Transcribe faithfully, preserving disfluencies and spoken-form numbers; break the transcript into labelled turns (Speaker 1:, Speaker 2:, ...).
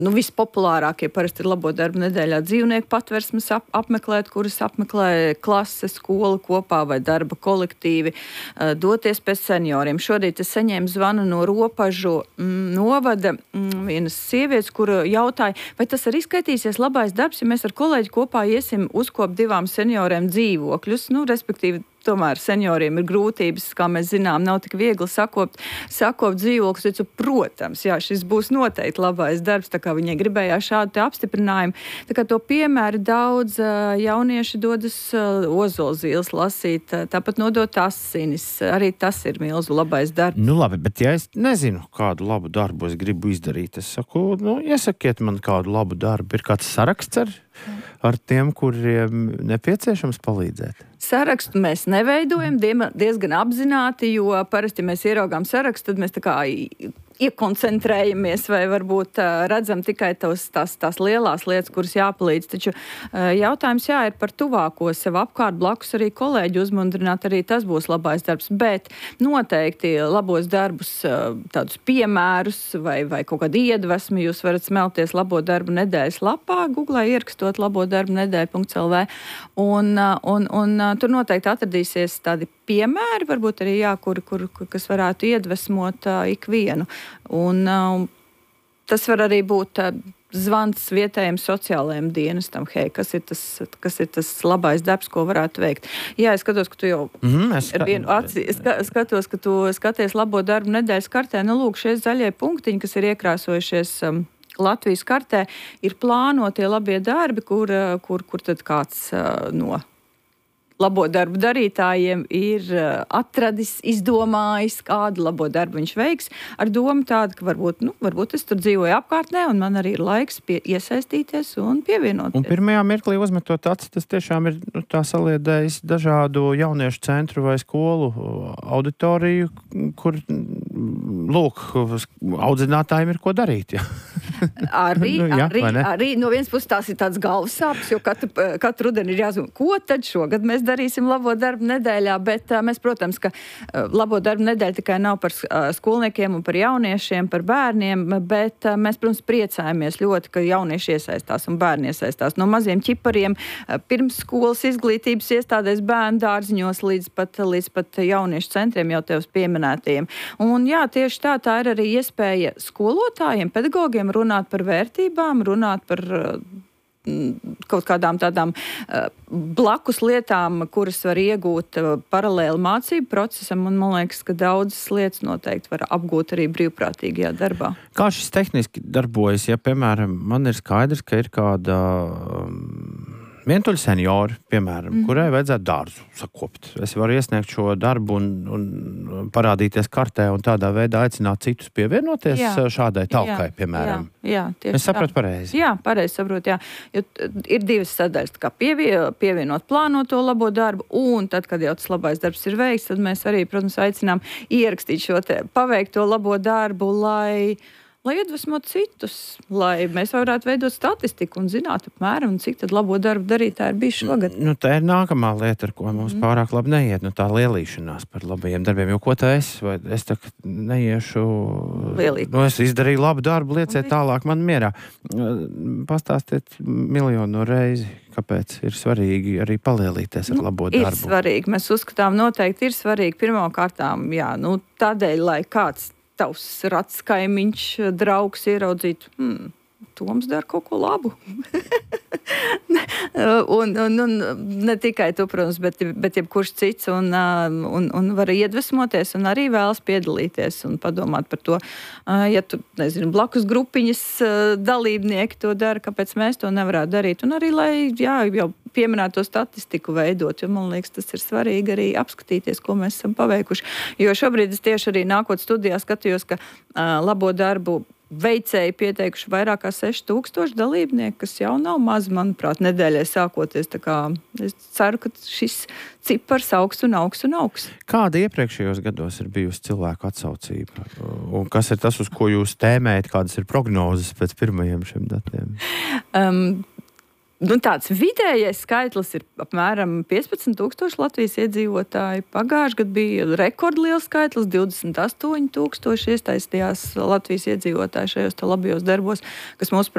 Speaker 1: Nu, vispopulārākie parasti ir labo darbu nedēļā dzīvnieku patversmes ap, apmeklēt, kuras apmeklē klase, skola kopā vai darba kolektīvi, uh, doties pēc senioriem. Šodien es saņēmu zvanu no Ropažu mm, novada mm, vienas sievietes, kura jautāja, vai tas arī skaitīsies labais darbs, ja mēs ar kolēģi kopā iesim uzkopt divām senioriem dzīvokļus, nu, respektīvi, tomēr senioriem ir grūtības, kā mēs zinām, nav tik viegli sakopt, sakopt dzīvokļus. Teicu, protams, jā, šis būs noteikti labais darbs, tā kā viņai gribējās šādu te apstiprinājumu. Tā kā to piemēru daudz jaunieši dodas ozolzīles lasīt, tāpat nodot asinis. Arī tas ir milzu labais darbs.
Speaker 2: Nu labi, bet ja es nezinu, kādu labu darbu es gribu izdarīt, es saku, nu, iesakiet man kādu labu darbu. Ir kāds saraksts ar, ar tiem, kuriem nepieciešams palīdzēt?
Speaker 1: Sarakstu mēs neveidojam diezgan apzināti, jo parasti mēs ieraugām sarakstu, tad mēs tā kā iekoncentrējamies vai varbūt uh, redzam tikai tos, tās, tās lielās lietas, kuras jāpalīdz. Taču uh, jautājums jā, ir par tuvāko sev apkārt, blakus arī kolēģi uzmundrināt, arī tas būs labais darbs. Bet noteikti labos darbus, uh, tādus piemērus vai, vai kaut kādu iedvesmu jūs varat smelties labo darbu nedēļas lapā, Googlē ierakstot labo darbu nedēļa punkt el vē. Un, uh, un, un uh, tur noteikti atradīsies tādi piemēri, varbūt arī jā, kur, kur, kur, kas varētu iedvesmot uh, ikvienu. Un uh, tas var arī būt uh, zvans vietējiem sociālajiem dienestam, hei, kas ir tas, kas ir tas labais darbs, ko varētu veikt. Jā, es skatos, ka tu jau
Speaker 2: mm, es
Speaker 1: ar vienu aci, ska, skatos, ka tu skaties labo darbu nedēļas kartē. Nu, lūk, šie zaļie punktiņi, kas ir iekrāsojušies um, Latvijas kartē, ir plānotie labie darbi, kur, kur, kur tad kāds uh, no labo darbu darītājiem ir atradis, izdomājis, kādu labo darbu viņš veiks, ar domu tādu, ka varbūt, nu, varbūt es tur dzīvoju apkārtnē un man arī ir laiks pie, iesaistīties un pievienoties.
Speaker 2: Un pirmajā mirklī uzmetot acis, tas tiešām ir nu, tā saliedējis dažādu jauniešu centru vai skolu auditoriju, kur, lūk, audzinātājiem ir ko darīt. Ja?
Speaker 1: Arī,
Speaker 2: nu, jā,
Speaker 1: arī, arī no vienas puses tās ir tāds galvas sāpes, jo katru, katru rudeni ir jāzina, ko tad šogad mēs darīsim labo darbu nedēļā, bet uh, mēs, protams, ka uh, labo darbu nedēļa tikai nav par uh, skolniekiem un par jauniešiem, par bērniem, bet uh, mēs, protams, priecājamies ļoti, ka jaunieši iesaistās un bērni iesaistās. No maziem ķipariem uh, pirms skolas izglītības iestādēs bērnu dārziņos līdz pat, līdz pat jauniešu centriem jau tevs pieminētajiem. Un jā, tieši tā, tā ir arī iespēja skolotājiem, pedagogiem runāt par vērtībām, runāt par uh, kaut kādām tādām uh, blakus lietām, kuras var iegūt uh, paralēli mācību procesam, un man liekas, ka daudzas lietas noteikti var apgūt arī brīvprātīgajā darbā.
Speaker 2: Kā šis tehniski darbojas, ja, piemēram, man ir skaidrs, ka ir kāda um, vientuļa seniori, piemēram, mm. kurai vajadzētu dārzu sakopt. Es varu iesniegt šo darbu un, un parādīties kartē un tādā veidā aicināt citus pievienoties jā. Šādai talkai, jā. Piemēram.
Speaker 1: Jā, jā, tieši
Speaker 2: es sapratu pareizi.
Speaker 1: Jā, pareizi saprotu, jā. Jo ir divas sadaļas, kā pievie, pievienot plānoto labo darbu, un tad, kad jau tas labais darbs ir veikts, tad mēs arī, protams, aicinām ierakstīt šo te paveikto labo darbu, lai lai iedvesmot citus, lai mēs varētu veidot statistiku un zināt apmēram, cik tad labo darbu darītāji ir bijuši šogad.
Speaker 2: Nu, tā ir nākamā lieta, ar ko mums mm. pārāk labi neiet, nu tā lielīšanās par labajiem darbiem, jo ko tā es, vai es tā neiešu,
Speaker 1: Lielīt.
Speaker 2: Nu es izdarīju labu darbu, lieciet tālāk man mierā. Pastāstiet miljonu reizi, kāpēc ir svarīgi arī palielīties ar nu, labo darbu.
Speaker 1: Ir svarīgi, mēs uzskatām noteikti ir svarīgi pirmkārtām, jā, nu tādēļ, lai kāds tavs rats kaimiņš, draugs ieraudzītu, hmm, Toms dara kaut ko labu. un, un, un ne tikai tu, protams, bet, bet jebkurš cits un, un, un var iedvesmoties un arī vēlas piedalīties un padomāt par to. Ja tu, nezinu, blakus grupiņas dalībnieki to dara, kāpēc mēs to nevarētu darīt. Un arī, lai, jā, jau pieminēto statistiku veidot, jo man liekas, tas ir svarīgi arī apskatīties, ko mēs esam paveikuši. Jo šobrīd es tieši arī nākot studijā skatījos, ka uh, labo darbu veicēji pieteikuši vairāk kā seši tūkstoši dalībnieku, kas jau nav maz, manuprāt, nedēļai sākoties. Tā kā es ceru, ka šis cipars augs un augs un augs.
Speaker 2: Kāda iepriekšējos gados ir bijusi cilvēku atsaucība? Un kas ir tas, uz ko jūs tēmējat, kādas ir prognozes pēc pirmajiem šiem datiem?
Speaker 1: Um, Nu, tāds vidējais skaitlis ir apmēram piecpadsmit tūkstoši Latvijas iedzīvotāji. Pagājušajā gadā bija rekordliels skaitlis, divdesmit astoņi tūkstoši iesaistījās Latvijas iedzīvotāji šajos labajos darbos, kas mūsu